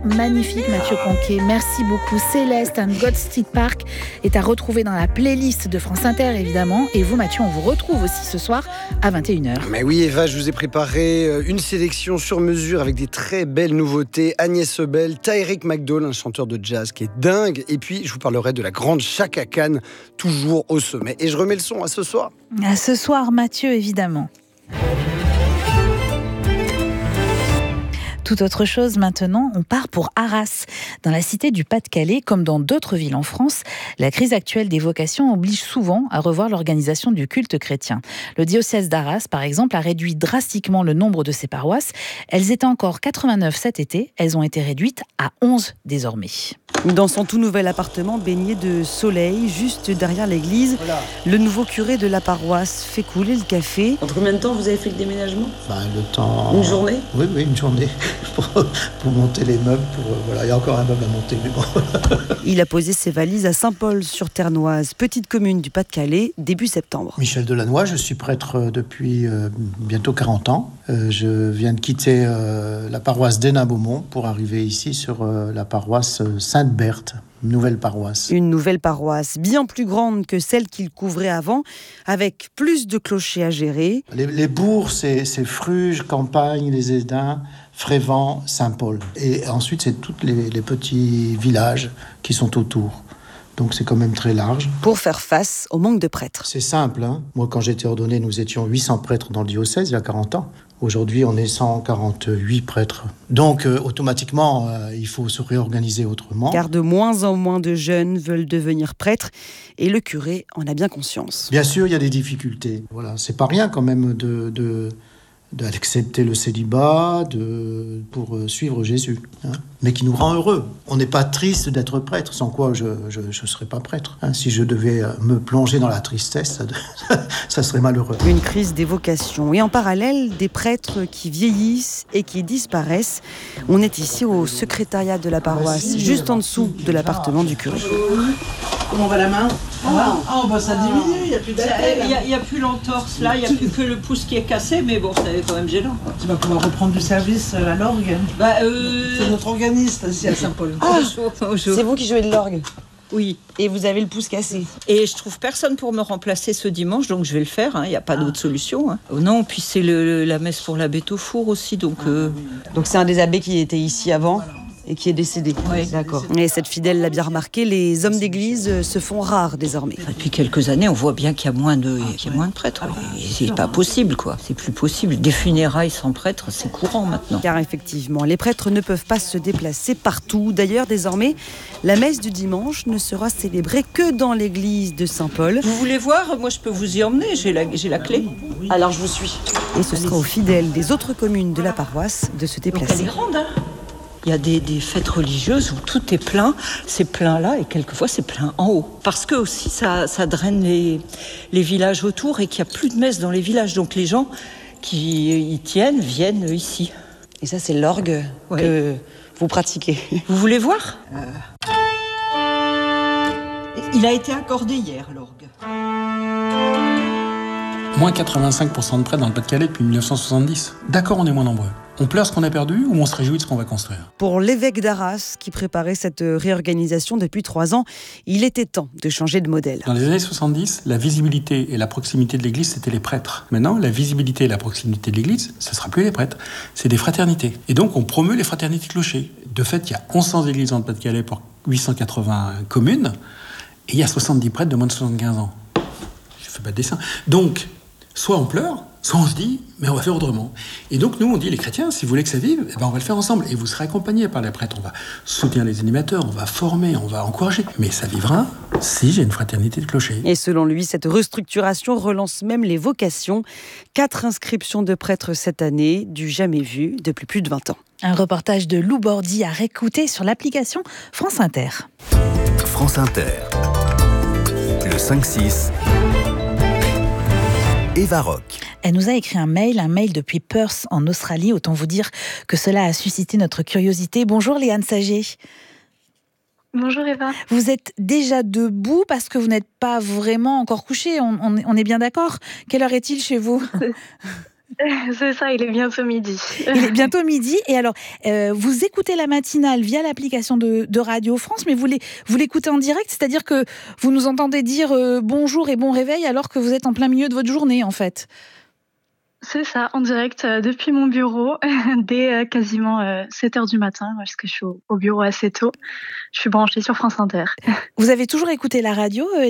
Magnifique Mathieu Conquet, merci beaucoup. Céleste and God Street Park est à retrouver dans la playlist de France Inter évidemment. Et vous Mathieu, on vous retrouve aussi ce soir à 21h. Mais oui Eva, je vous ai préparé une sélection sur mesure avec des très belles nouveautés. Agnès Sebel, Tyrick McDowell, un chanteur de jazz qui est dingue. Et puis je vous parlerai de la grande Chaka Khan, toujours au sommet. Et je remets le son à ce soir. À ce soir Mathieu évidemment. Tout autre chose maintenant, on part pour Arras. Dans la cité du Pas-de-Calais, comme dans d'autres villes en France, la crise actuelle des vocations oblige souvent à revoir l'organisation du culte chrétien. Le diocèse d'Arras, par exemple, a réduit drastiquement le nombre de ses paroisses. Elles étaient encore 89 cet été, elles ont été réduites à 11 désormais. Dans son tout nouvel appartement baigné de soleil, juste derrière l'église, le nouveau curé de la paroisse fait couler le café. En combien de temps vous avez fait le déménagement ? Le temps... Une journée ? Oui, une journée. pour monter les meubles. Il y a encore un meuble à monter, mais bon. Il a posé ses valises à Saint-Paul-sur-Ternoise, petite commune du Pas-de-Calais, début septembre. Michel Delannoy, je suis prêtre depuis bientôt 40 ans. Je viens de quitter la paroisse d'Hénin-Beaumont pour arriver ici sur la paroisse Sainte-Berthe. Nouvelle paroisse. Une nouvelle paroisse, bien plus grande que celle qu'il couvrait avant, avec plus de clochers à gérer. Les bourgs, c'est Fruges, Campagne, les Édins, Frévent, Saint-Paul. Et ensuite, c'est tous les petits villages qui sont autour. Donc c'est quand même très large. Pour faire face au manque de prêtres. C'est simple, hein. Moi, quand j'étais ordonné, nous étions 800 prêtres dans le diocèse, il y a 40 ans. Aujourd'hui, on est 148 prêtres. Donc, automatiquement, il faut se réorganiser autrement. Car de moins en moins de jeunes veulent devenir prêtres et le curé en a bien conscience. Bien sûr, il y a des difficultés. Voilà, c'est pas rien quand même d'accepter le célibat pour suivre Jésus, hein, mais qui nous rend heureux. On n'est pas triste d'être prêtre, sans quoi je ne serais pas prêtre. Hein. Si je devais me plonger dans la tristesse, ça serait malheureux. Une crise des vocations et en parallèle des prêtres qui vieillissent et qui disparaissent. On est ici au secrétariat de la paroisse, juste en dessous de l'appartement du curé. Comment va la main ? Ça diminue, il n'y a plus d'appel. Il n'y a plus l'entorse là, il n'y a plus que le pouce qui est cassé, mais bon, c'est quand même gênant. Tu vas pouvoir reprendre du service à l'orgue. C'est notre organiste ici à Saint-Paul. Bonjour. C'est vous qui jouez de l'orgue ? Oui. Et vous avez le pouce cassé. Et je trouve personne pour me remplacer ce dimanche, donc je vais le faire, il n'y a pas d'autre solution. Non, puis c'est la messe pour l'abbé au four aussi, donc... Donc c'est un des abbés qui était ici avant et qui est décédé. Oui. D'accord. Et cette fidèle l'a bien remarqué, les hommes d'église se font rares désormais. Depuis quelques années, on voit bien qu'il y a moins de prêtres. C'est pas possible, quoi. C'est plus possible. Des funérailles sans prêtre, c'est courant maintenant. Car effectivement, les prêtres ne peuvent pas se déplacer partout. D'ailleurs, désormais, la messe du dimanche ne sera célébrée que dans l'église de Saint-Paul. Vous voulez voir ? Moi, je peux vous y emmener. J'ai la clé. Alors, je vous suis. Et ce sera aux fidèles des autres communes de la paroisse de se déplacer. Donc elle est grande, hein ? Il y a des fêtes religieuses où tout est plein, c'est plein là et quelquefois c'est plein en haut. Parce que aussi ça draine les villages autour et qu'il n'y a plus de messe dans les villages. Donc les gens qui y tiennent viennent ici. Et ça c'est l'orgue que vous pratiquez. Vous voulez voir ? Il a été accordé hier, l'orgue. Moins 85% de prêtres dans le Pas-de-Calais depuis 1970. D'accord, on est moins nombreux. On pleure ce qu'on a perdu ou on se réjouit de ce qu'on va construire ? Pour l'évêque d'Arras, qui préparait cette réorganisation depuis 3 ans, il était temps de changer de modèle. Dans les années 70, la visibilité et la proximité de l'Église, c'était les prêtres. Maintenant, la visibilité et la proximité de l'Église, ce ne sera plus les prêtres, c'est des fraternités. Et donc, on promeut les fraternités clochers. De fait, il y a 1100 églises dans le Pas-de-Calais pour 880 communes, et il y a 70 prêtres de moins de 75 ans. Je ne fais pas de dessin. Donc, soit on pleure, soit on se dit, mais on va faire autrement. Et donc, nous, on dit, les chrétiens, si vous voulez que ça vive, on va le faire ensemble. Et vous serez accompagnés par les prêtres. On va soutenir les animateurs, on va former, on va encourager. Mais ça vivra si j'ai une fraternité de clochers. Et selon lui, cette restructuration relance même les vocations. 4 inscriptions de prêtres cette année, du jamais vu depuis plus de 20 ans. Un reportage de Lou Bordy à réécouter sur l'application France Inter. France Inter. Le 5-6. Eva Rock. Elle nous a écrit un mail depuis Perth en Australie. Autant vous dire que cela a suscité notre curiosité. Bonjour Léane Sager. Bonjour Eva. Vous êtes déjà debout parce que vous n'êtes pas vraiment encore couché. On est bien d'accord ? Quelle heure est-il chez vous ? C'est ça, il est bientôt midi. Il est bientôt midi. Et alors, vous écoutez la matinale via l'application de Radio France, mais vous l'écoutez en direct, c'est-à-dire que vous nous entendez dire bonjour et bon réveil alors que vous êtes en plein milieu de votre journée, en fait. C'est ça, en direct depuis mon bureau, dès quasiment 7h du matin, parce que je suis au bureau assez tôt. Je suis branchée sur France Inter. Vous avez toujours écouté la radio, Léane ?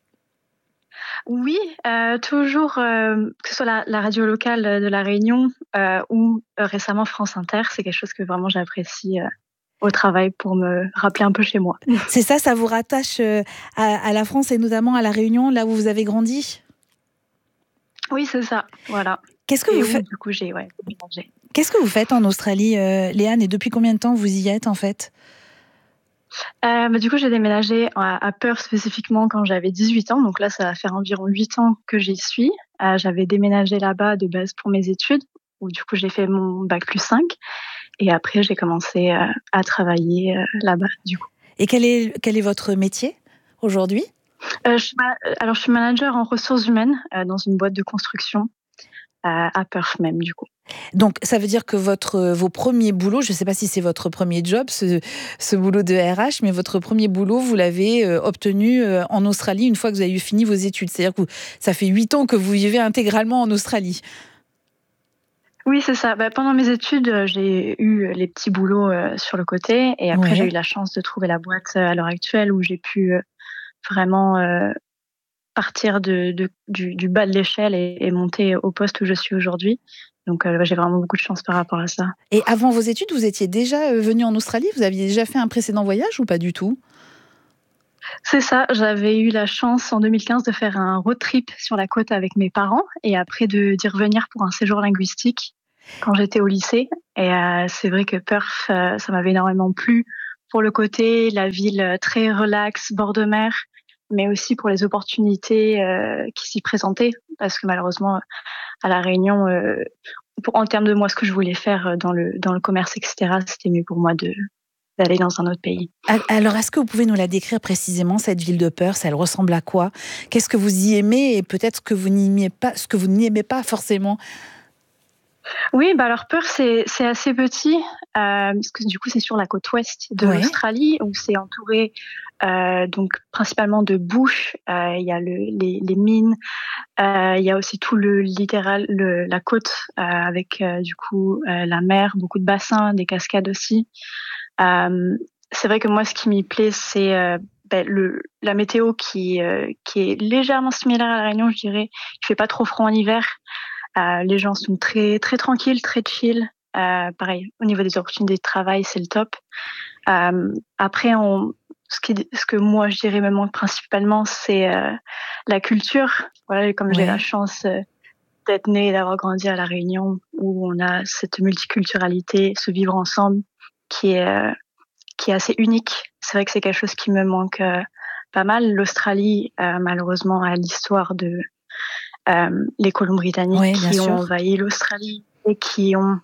Oui, toujours, que ce soit la radio locale de La Réunion ou récemment France Inter, c'est quelque chose que vraiment j'apprécie au travail pour me rappeler un peu chez moi. C'est ça vous rattache à la France et notamment à La Réunion, là où vous avez grandi ? Oui, c'est ça, voilà. Qu'est-ce que vous faites ? Du coup, j'ai mangé. Qu'est-ce que vous faites en Australie, Léane, et depuis combien de temps vous y êtes en fait ? Du coup, j'ai déménagé à Perth spécifiquement quand j'avais 18 ans. Donc là, ça va faire environ 8 ans que j'y suis. J'avais déménagé là-bas de base pour mes études, où du coup, j'ai fait mon bac+5. Et après, j'ai commencé à travailler là-bas, du coup. Et quel est votre métier aujourd'hui ? Je suis manager en ressources humaines dans une boîte de construction à Perth même, du coup. Donc, ça veut dire que vos premiers boulots, je ne sais pas si c'est votre premier job, ce boulot de RH, mais votre premier boulot, vous l'avez obtenu en Australie une fois que vous avez fini vos études. C'est-à-dire que ça fait 8 ans que vous vivez intégralement en Australie. Oui, c'est ça. Pendant mes études, j'ai eu les petits boulots sur le côté. Et après, j'ai eu la chance de trouver la boîte à l'heure actuelle où j'ai pu vraiment partir du bas de l'échelle et monter au poste où je suis aujourd'hui. Donc, j'ai vraiment beaucoup de chance par rapport à ça. Et avant vos études, vous étiez déjà venu en Australie ? Vous aviez déjà fait un précédent voyage ou pas du tout ? C'est ça. J'avais eu la chance en 2015 de faire un road trip sur la côte avec mes parents et après d'y revenir pour un séjour linguistique quand j'étais au lycée. Et c'est vrai que Perth, ça m'avait énormément plu pour le côté, la ville très relax, bord de mer, mais aussi pour les opportunités qui s'y présentaient. Parce que malheureusement, à La Réunion, en termes de moi, ce que je voulais faire dans le commerce, etc., c'était mieux pour moi d'aller dans un autre pays. Alors, est-ce que vous pouvez nous la décrire précisément, cette ville de Perth ? Elle ressemble à quoi ? Qu'est-ce que vous y aimez et peut-être ce que vous n'aimez pas forcément ? Oui, alors Perth, c'est assez petit, parce que du coup, c'est sur la côte ouest de l'Australie, où c'est entouré donc principalement de bush. Il y a les mines, il y a aussi tout le littoral, la côte avec du coup la mer, beaucoup de bassins, des cascades aussi. C'est vrai que moi, ce qui m'y plaît, c'est la météo qui est légèrement similaire à La Réunion, je dirais. Il fait pas trop froid en hiver. Les gens sont très très tranquilles, très chill. Pareil, au niveau des opportunités de travail, c'est le top. Après, ce que moi je dirais me manque principalement, c'est la culture. Voilà, comme j'ai la chance d'être née et d'avoir grandi à La Réunion, où on a cette multiculturalité, ce vivre ensemble qui est assez unique. C'est vrai que c'est quelque chose qui me manque pas mal. L'Australie, malheureusement, a l'histoire de les colons britanniques qui ont envahi l'Australie et qui ont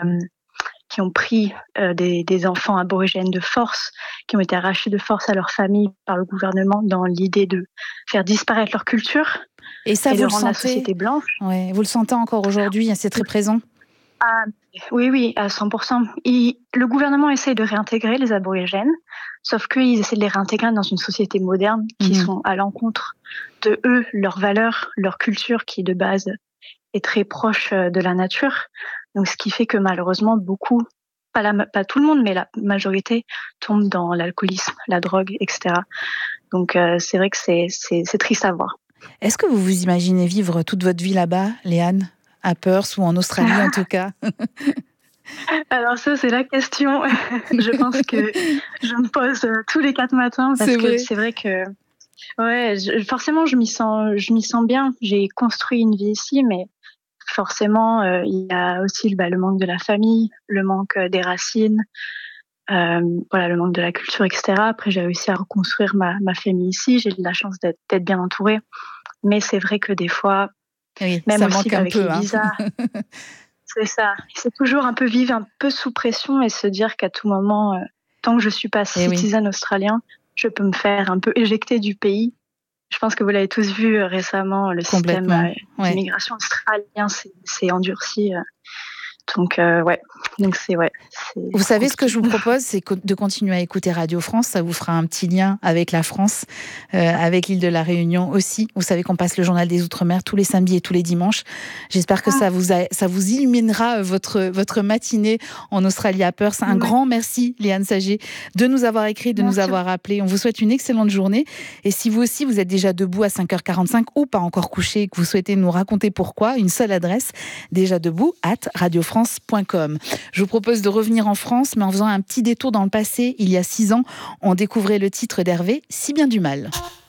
pris des enfants aborigènes de force, qui ont été arrachés de force à leur famille par le gouvernement dans l'idée de faire disparaître leur culture et ça, et vous de le rendre sentez, la société blanche. Ouais, vous le sentez encore aujourd'hui, c'est très présent. Oui, à 100%. Le gouvernement essaye de réintégrer les aborigènes, sauf qu'ils essaient de les réintégrer dans une société moderne qui sont à l'encontre de eux, leurs valeurs, leur culture qui de base est très proche de la nature. Donc, ce qui fait que malheureusement, beaucoup, pas tout le monde, mais la majorité tombe dans l'alcoolisme, la drogue, etc. Donc, c'est vrai que c'est triste à voir. Est-ce que vous vous imaginez vivre toute votre vie là-bas, Léane ? À Perth ou en Australie en tout cas. Alors ça, c'est la question. Je pense que je me pose tous les 4 matins parce que c'est vrai que forcément je m'y sens bien. J'ai construit une vie ici, mais forcément il y a aussi le manque de la famille, le manque des racines, le manque de la culture, etc. Après, j'ai réussi à reconstruire ma famille ici. J'ai de la chance d'être bien entourée, mais c'est vrai que des fois, même ça aussi manque avec un peu, les visas, c'est ça. C'est toujours un peu vivre un peu sous pression et se dire qu'à tout moment, tant que je suis pas citizen australien, je peux me faire un peu éjecter du pays. Je pense que vous l'avez tous vu récemment, le système d'immigration australien s'est endurci. Donc, Vous savez, ce que je vous propose, c'est de continuer à écouter Radio France. Ça vous fera un petit lien avec la France, avec l'île de la Réunion aussi. Vous savez qu'on passe le journal des Outre-mer tous les samedis et tous les dimanches. J'espère que ça vous illuminera votre matinée en Australie à Perth. Un grand merci, Léane Saget, de nous avoir écrit, de nous avoir appelé. On vous souhaite une excellente journée. Et si vous aussi, vous êtes déjà debout à 5h45 ou pas encore couché et que vous souhaitez nous raconter pourquoi, une seule adresse, dejadebout@radiofrance.com. Je vous propose de revenir en France, mais en faisant un petit détour dans le passé. Il y a 6 ans, on découvrait le titre d'Hervé, Si bien du mal.